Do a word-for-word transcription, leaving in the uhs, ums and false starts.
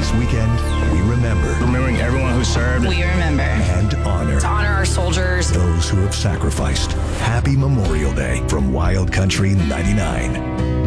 This weekend, we remember. Remembering everyone who served. We remember. And honor. To honor our soldiers. Those who have sacrificed. Happy Memorial Day from Wild Country ninety-nine.